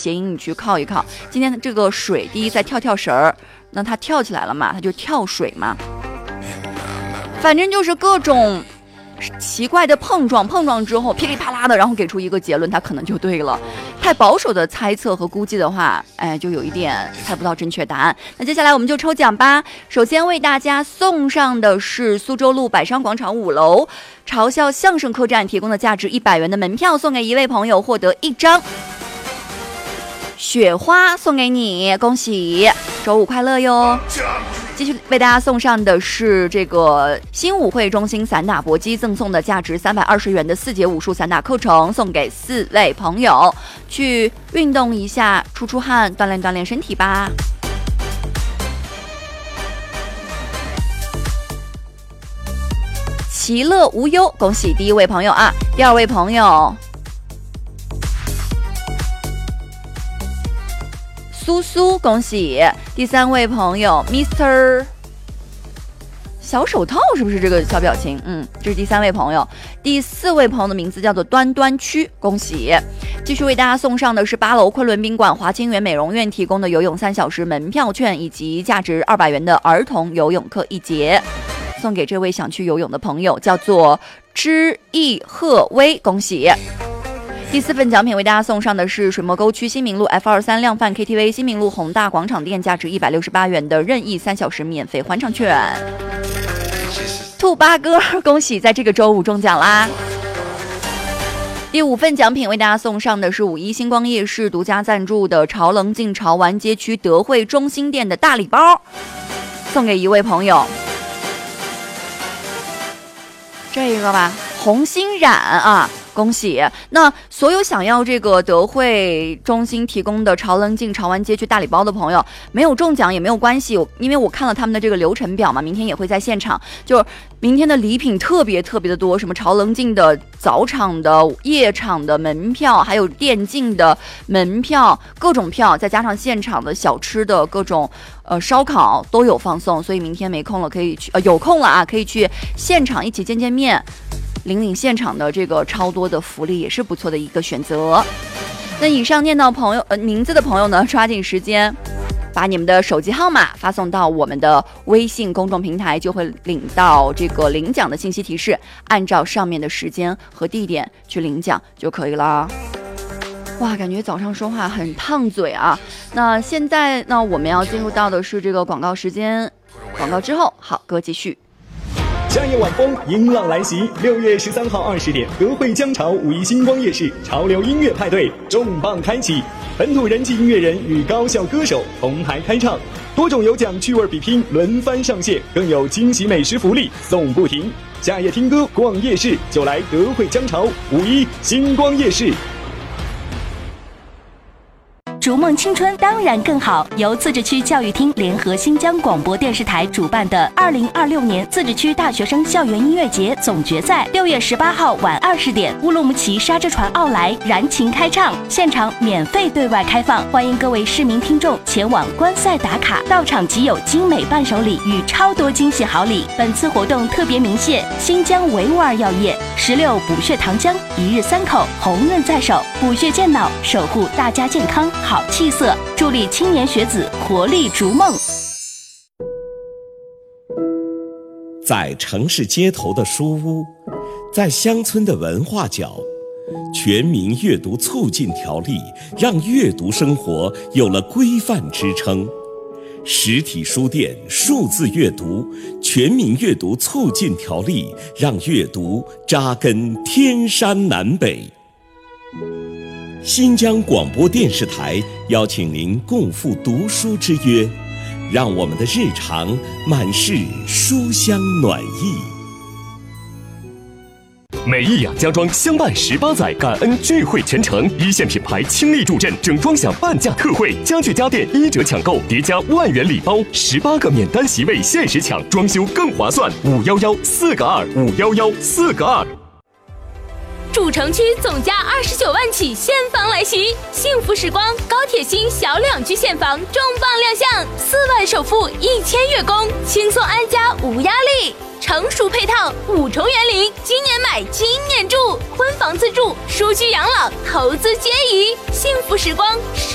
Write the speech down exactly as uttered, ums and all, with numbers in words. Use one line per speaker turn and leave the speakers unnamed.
谐音你去靠一靠。今天这个水第一在跳跳绳儿，那它跳起来了嘛，它就跳水嘛。反正就是各种奇怪的碰撞，碰撞之后噼里啪啦的，然后给出一个结论，它可能就对了。太保守的猜测和估计的话，哎，就有一点猜不到正确答案。那接下来我们就抽奖吧。首先为大家送上的是苏州路百商广场五楼嘲笑相声客栈提供的价值一百元的门票，送给一位朋友，获得一张。雪花送给你，恭喜，周五快乐哟！继续为大家送上的是这个新舞会中心散打搏击赠送的价值三百二十元的四节武术散打课程，送给四位朋友，去运动一下，出出汗，锻炼锻炼身体吧。其乐无忧，恭喜第一位朋友啊！第二位朋友苏苏，恭喜！第三位朋友 Mister 小手套，是不是这个小表情？嗯，这是第三位朋友。第四位朋友的名字叫做端端区，恭喜！继续为大家送上的是八楼昆仑宾馆华清源美容院提供的游泳三小时门票券，以及价值二百元的儿童游泳课一节，送给这位想去游泳的朋友，叫做知意贺威，恭喜！第四份奖品为大家送上的是水墨沟区新民路 F 二十三 量贩 K T V 新民路宏大广场店价值一百六十八元的任意三小时免费欢唱券。兔八哥，恭喜在这个周五中奖啦！第五份奖品为大家送上的是五一星光夜市独家赞助的潮棱镜潮玩街区德惠中心店的大礼包，送给一位朋友。这个吧，红心染啊，恭喜！那所有想要这个德惠中心提供的潮棱镜潮玩街区大礼包的朋友，没有中奖也没有关系，因为我看了他们的这个流程表嘛，明天也会在现场。就明天的礼品特别特别的多，什么潮棱镜的早场的、夜场的门票，还有电竞的门票，各种票，再加上现场的小吃的各种呃烧烤都有放送，所以明天没空了可以去，呃有空了啊，可以去现场一起见见面。领领现场的这个超多的福利也是不错的一个选择。那以上念到朋友呃名字的朋友呢，抓紧时间把你们的手机号码发送到我们的微信公众平台，就会领到这个领奖的信息提示，按照上面的时间和地点去领奖就可以了。哇，感觉早上说话很烫嘴啊。那现在呢，我们要进入到的是这个广告时间，广告之后，好，歌继续。
夏夜晚风，音浪来袭。六月十三号二十点，德惠江潮五一星光夜市潮流音乐派对重磅开启，本土人气音乐人与高校歌手同台开唱，多种有奖趣味比拼轮番上线，更有惊喜美食福利送不停。夏夜听歌逛夜市，就来德惠江潮五一星光夜市。
逐梦青春当然更好，由自治区教育厅联合新疆广播电视台主办的二零二六年自治区大学生校园音乐节总决赛，六月十八号晚二十点，乌鲁木齐沙之船奥莱燃情开唱，现场免费对外开放，欢迎各位市民听众前往观赛打卡，到场即有精美伴手礼与超多惊喜好礼。本次活动特别鸣谢新疆维吾尔药业、石榴补血糖浆、一日三口、红润在手，补血健脑，守护大家健康好气色，助力青年学子活力逐梦。
在城市街头的书屋，在乡村的文化角，全民阅读促进条例让阅读生活有了规范支撑。实体书店数字阅读，全民阅读促进条例让阅读扎根天山南北。新疆广播电视台邀请您共赴读书之约，让我们的日常满是书香暖意。
美意雅家装相伴十八载，感恩聚会全程，一线品牌倾力助阵，整装享半价特惠，家具家电一折抢购，叠加万元礼包，十八个免单席位限时抢，装修更划算。五幺幺四个二，五幺幺四个二。
主城区总价二十九万起现房来袭，幸福时光高铁新小两居现房重磅亮相，四万首付一千月供，轻松安家无压力，成熟配套五重园林，今年买今年住，婚房自住，舒居养老，投资皆宜，幸福时光。